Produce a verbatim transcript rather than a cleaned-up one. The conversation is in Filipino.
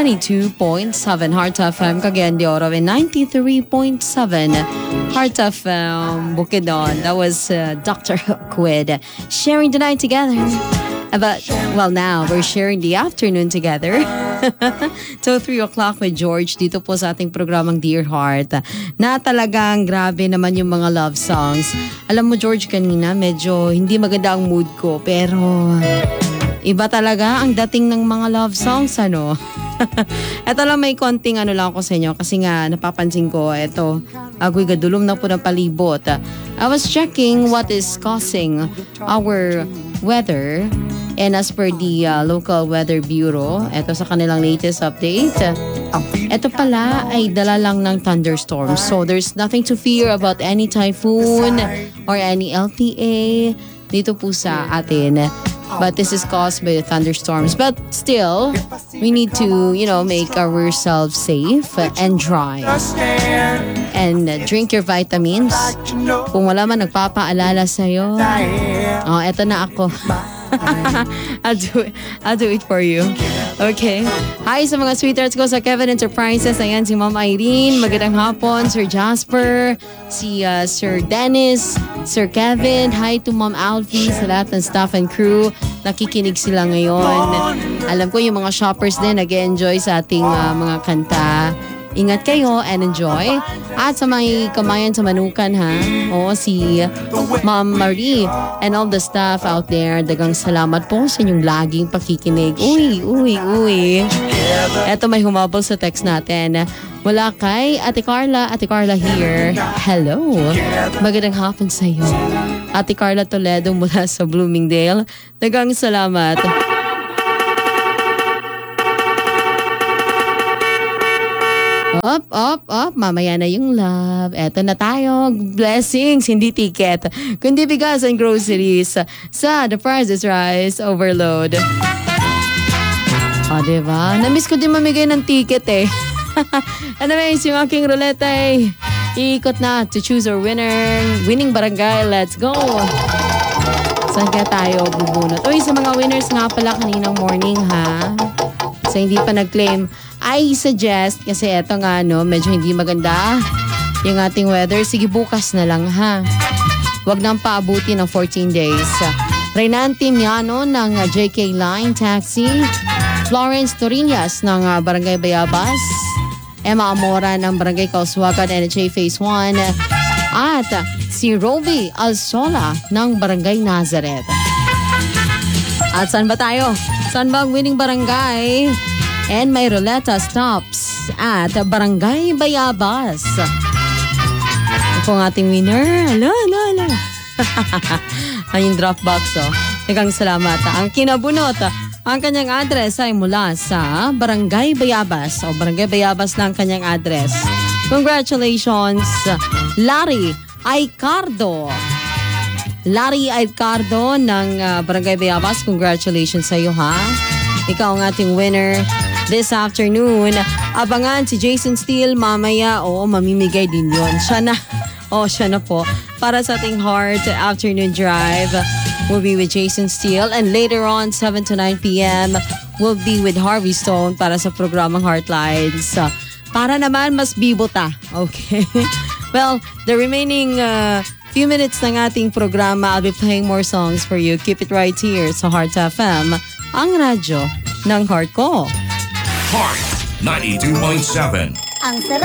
ninety-two point seven Heart F M Cagayan de Oro and ninety-three point seven Heart F M Bukidnon. That was uh, Doctor Hook with Sharing the Night Together. But, well, now, we're sharing the afternoon together. So, three o'clock with George dito po sa ating programang Dear Heart. Na talagang grabe naman yung mga love songs. Alam mo, George, kanina medyo hindi maganda ang mood ko. Pero, iba talaga ang dating ng mga love songs, ano? Ito lang, may konting ano lang ako sa inyo. Kasi nga, napapansin ko, ito, agoy gadulom na po ng palibot. I was checking what is causing our weather. And as per the uh, local weather bureau, ito sa kanilang latest update, ito pala ay dala lang ng thunderstorms. So there's nothing to fear about any typhoon or any L T A dito po sa atin. But this is caused by the thunderstorms. But still, we need to, you know, make ourselves safe and dry. And uh, drink your vitamins. Kung wala man nagpapaalala sa'yo, oh, eto na ako. I'll do it. I'll do it for you. Okay. Hi sa mga sweethearts ko sa Kevin Enterprises. Ayan si Ma'am Irene. Magandang hapon. Sir Jasper. Si uh, Sir Dennis. Sir Kevin. Hi to Ma'am Alfie. Sa lahat ng staff and crew. Nakikinig sila ngayon. Alam ko yung mga shoppers din nag-enjoy sa ating uh, mga kanta. Ingat kayo and enjoy. At sa mga kamayan sa Manukan, ha? O, si Ma'am Marie and all the staff out there. Dagang salamat po sa inyong laging pakikinig. Uy, uy, uy. Eto, may humabol sa text natin. Wala kay Ate Carla. Ate Carla here. Hello. Magandang hapon sa iyo. Ate Carla Toledo mula sa Bloomingdale. Dagang salamat. Up, up, up. Mamaya na yung love. Eto na tayo. Blessings, hindi ticket. Kundi bigas and groceries sa The Price is Right Overload. O, oh, diba? Namiss ko din mamigay ng ticket eh. Anyways, yung aking roulette ay iikot na to choose our winner. Winning barangay. Let's go. Saan kaya tayo bubunot? Uy, sa mga winners nga pala kaninang morning, ha? So, hindi pa nag-claim. I suggest, kasi eto nga, no, medyo hindi maganda yung ating weather. Sige, bukas na lang, ha? Huwag nang paabuti ng fourteen days. Reynante Miano ng J K Line Taxi. Florence Torillas ng Barangay Bayabas. Emma Amora ng Barangay Kauswagan N H A Phase one. At si Roby Alsola ng Barangay Nazareth. At saan ba tayo? Saan ba ang winning barangay? And may roulette stops at Barangay Bayabas. Ito po ang ating winner. Ala, ala, ala. Ang drop box, oh. Nagang salamat. Ang kinabunot, ang kanyang address ay mula sa Barangay Bayabas. O Barangay Bayabas lang kanyang address. Congratulations, Larry Aicardo. Larry Aicardo ng uh, Barangay Bayabas. Congratulations sa iyo, ha? Ikaw ang ating winner this afternoon. Abangan si Jason Steele mamaya. Oo, mamimigay din yun. Siya na. Oo, siya na po. Para sa ating Heart Afternoon Drive, we'll be with Jason Steele. And later on, seven to nine p.m., we'll be with Harvey Stone para sa programang Heartlines. Para naman mas bibota. Okay? Well, the remaining uh, few minutes ng ating programa, I'll be playing more songs for you. Keep it right here sa Heart F M, ang radyo ng heart ko. Heart ninety-two point seven. Ang sarap.